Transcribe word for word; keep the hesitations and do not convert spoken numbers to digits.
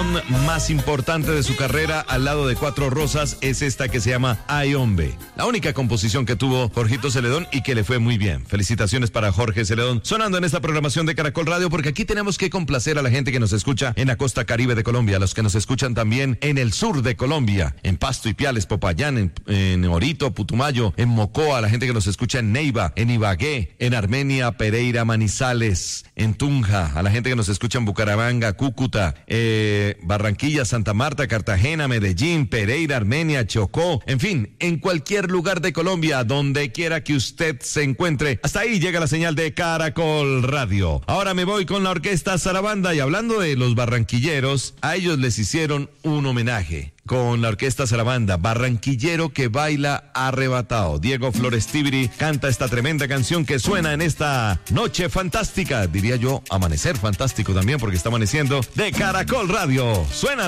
más importante de su carrera al lado de Cuatro Rosas es esta que se llama Ay Hombre. La única composición que tuvo Jorgito Celedón y que le fue muy bien. Felicitaciones para Jorge Celedón. Sonando en esta programación de Caracol Radio, porque aquí tenemos que complacer a la gente que nos escucha en la costa caribe de Colombia, a los que nos escuchan también en el sur de Colombia, en Pasto, Ipiales, Popayán, en, en Orito, Putumayo, en Mocoa, a la gente que nos escucha en Neiva, en Ibagué, en Armenia, Pereira, Manizales, en Tunja, a la gente que nos escucha en Bucaramanga, Cúcuta, eh, Barranquilla, Santa Marta, Cartagena, Medellín, Pereira, Armenia, Chocó, en fin, en cualquier lugar de Colombia, donde quiera que usted se encuentre. Hasta ahí llega la señal de Caracol Radio. Ahora me voy con la orquesta Zarabanda, y hablando de los barranquilleros, a ellos les hicieron un homenaje con la orquesta Zarabanda, Barranquillero que baila arrebatado. Diego Flores Tibiri canta esta tremenda canción que suena en esta noche fantástica, diría yo, amanecer fantástico también, porque está amaneciendo, de Caracol Radio. Suena